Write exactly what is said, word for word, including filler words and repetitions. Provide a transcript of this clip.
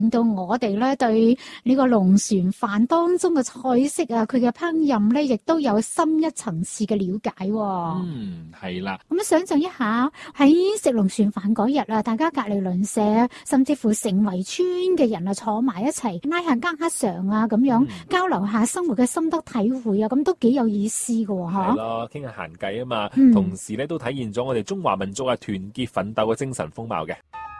令到我哋咧對呢個龍船飯當中嘅菜式啊，佢嘅烹飪咧，亦都有深一層次嘅了解。 嗯，係啦。 咁想象一下喺食龍船飯嗰日啊，大家隔籬鄰舍，甚至乎成圍村嘅人啊，坐埋一齊拉下家常啊，咁樣、嗯、交流下生活嘅心得體會啊，咁都幾有意思㗎喎， 係咯，傾下閒偈啊嘛， 嗯、 同時咧都體現咗我哋中華民族啊團結奮鬥嘅精神風貌嘅。